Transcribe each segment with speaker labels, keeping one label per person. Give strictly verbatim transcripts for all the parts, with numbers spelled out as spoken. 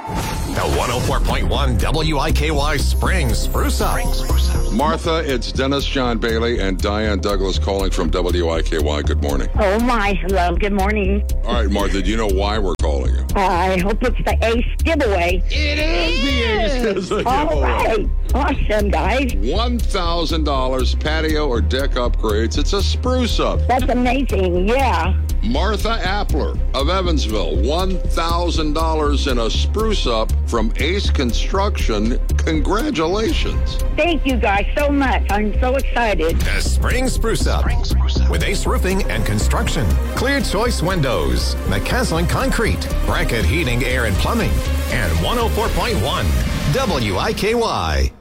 Speaker 1: The one oh four point one W I K Y Spring Spruce Up.
Speaker 2: Martha, it's Dennis John Bailey and Diane Douglas calling from W I K Y. Good morning.
Speaker 3: Oh, my. Hello. Good morning.
Speaker 2: All right, Martha, do you know why we're calling you?
Speaker 3: Uh, I hope it's the Ace giveaway.
Speaker 2: It is the Ace giveaway.
Speaker 3: All right. Awesome, guys.
Speaker 2: one thousand dollars patio or deck upgrades. It's a spruce up.
Speaker 3: That's amazing. Yeah.
Speaker 2: Martha Appler of Evansville, one thousand dollars in a spruce up from Ace Construction. Congratulations.
Speaker 3: Thank you guys so much. I'm so excited.
Speaker 1: The Spring Spruce Up. Spring Spruce Up. With Ace Roofing and Construction. Clear Choice Windows. McCaslin Concrete. Bracket Heating, Air, and Plumbing. And one oh four point one W I K Y.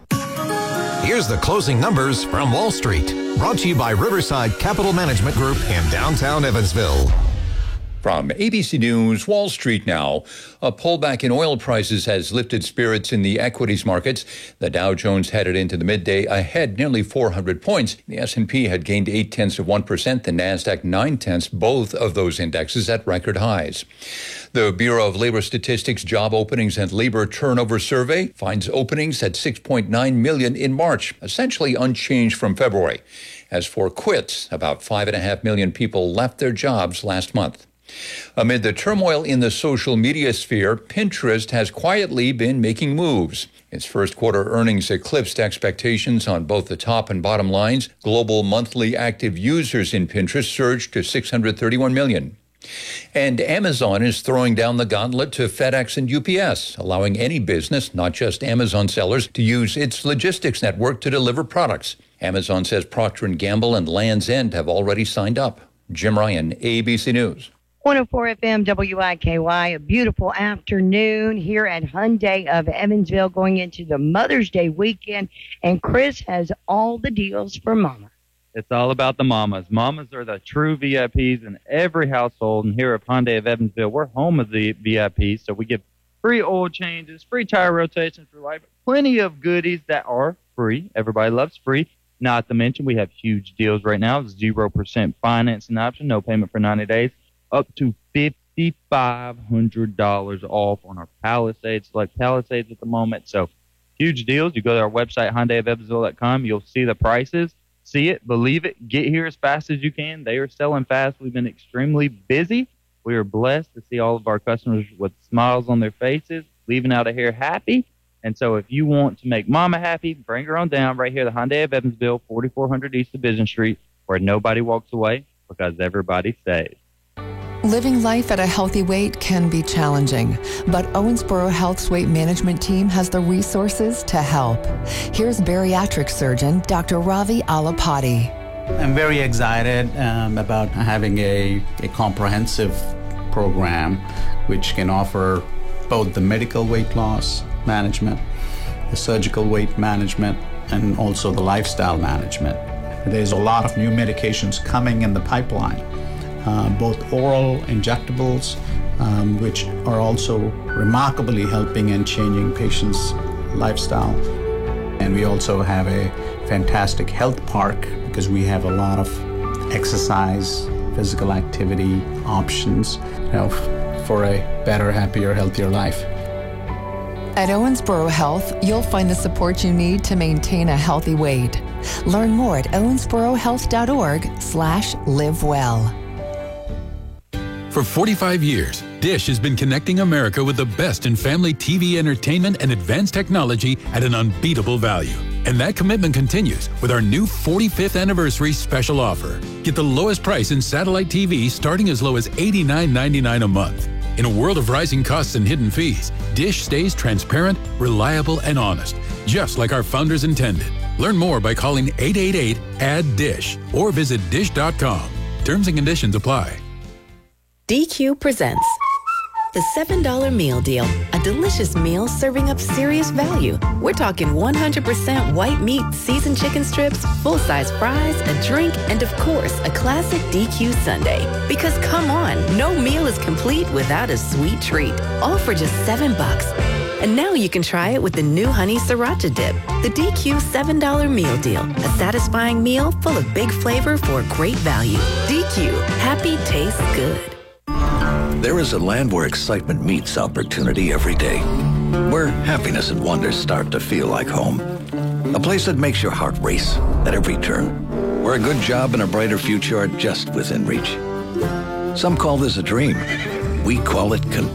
Speaker 1: Here's the closing numbers from Wall Street. Brought to you by Riverside Capital Management Group in downtown Evansville.
Speaker 4: From A B C News, Wall Street now. A pullback in oil prices has lifted spirits in the equities markets. The Dow Jones headed into the midday ahead nearly four hundred points. The S and P had gained eight tenths of one percent, the NASDAQ nine tenths, both of those indexes at record highs. The Bureau of Labor Statistics Job Openings and Labor Turnover Survey finds openings at six point nine million in March, essentially unchanged from February. As for quits, about five point five million people left their jobs last month. Amid the turmoil in the social media sphere, Pinterest has quietly been making moves. Its first quarter earnings eclipsed expectations on both the top and bottom lines. Global monthly active users in Pinterest surged to six hundred thirty-one million. And Amazon is throwing down the gauntlet to FedEx and U P S, allowing any business, not just Amazon sellers, to use its logistics network to deliver products. Amazon says Procter and Gamble and Land's End have already signed up. Jim Ryan, A B C News.
Speaker 5: one oh four F M W I K Y, a beautiful afternoon here at Hyundai of Evansville going into the Mother's Day weekend, and Chris has all the deals for Mama.
Speaker 6: It's all about the mamas. Mamas are the true V I Ps in every household, and here at Hyundai of Evansville, we're home of the V I Ps, so we give free oil changes, free tire rotations for life, plenty of goodies that are free. Everybody loves free. Not to mention, we have huge deals right now, zero percent financing option, no payment for ninety days. Up to five thousand five hundred dollars off on our Palisades, like Palisades at the moment. So huge deals. You go to our website, Hyundai of Evansville dot com. You'll see the prices. See it, believe it, get here as fast as you can. They are selling fast. We've been extremely busy. We are blessed to see all of our customers with smiles on their faces, leaving out of here happy. And so if you want to make Mama happy, bring her on down right here, the Hyundai of Evansville, forty-four hundred East Division Street, where nobody walks away because everybody saves.
Speaker 7: Living life at a healthy weight can be challenging, but Owensboro Health's weight management team has the resources to help. Here's bariatric surgeon Doctor Ravi Alapati.
Speaker 8: I'm very excited um, about having a, a comprehensive program which can offer both the medical weight loss management, the surgical weight management, and also the lifestyle management. There's a lot of new medications coming in the pipeline. Uh, both oral injectables, um, which are also remarkably helping and changing patients' lifestyle. And we also have a fantastic health park because we have a lot of exercise, physical activity options, you know, f- for a better, happier, healthier life.
Speaker 7: At Owensboro Health, you'll find the support you need to maintain a healthy weight. Learn more at owensborohealth.org slash live well.
Speaker 9: For forty-five years, Dish has been connecting America with the best in family T V entertainment and advanced technology at an unbeatable value. And that commitment continues with our new forty-fifth anniversary special offer. Get the lowest price in satellite T V starting as low as eighty-nine ninety-nine a month. In a world of rising costs and hidden fees, Dish stays transparent, reliable, and honest, just like our founders intended. Learn more by calling eight eight eight, A D D I S H or visit dish dot com. Terms and conditions apply.
Speaker 10: D Q presents the seven dollar Meal Deal, a delicious meal serving up serious value. We're talking one hundred percent white meat, seasoned chicken strips, full-size fries, a drink, and of course, a classic D Q sundae. Because come on, no meal is complete without a sweet treat. All for just seven bucks. And now you can try it with the new Honey Sriracha Dip. The D Q seven dollar Meal Deal, a satisfying meal full of big flavor for great value. D Q, happy tastes good.
Speaker 11: There is a land where excitement meets opportunity every day. where happiness and wonder start to feel like home. A place that makes your heart race at every turn, where a good job and a brighter future are just within reach. Some call this a dream. We call it contentment.